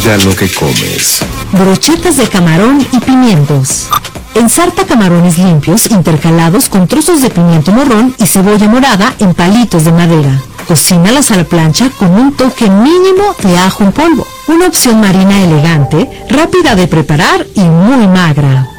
Cuida lo que comes. Brochetas de camarón y pimientos. Ensarta camarones limpios intercalados con trozos de pimiento morrón y cebolla morada en palitos de madera. Cocínalas a la plancha con un toque mínimo de ajo en polvo. Una opción marina elegante, rápida de preparar y muy magra.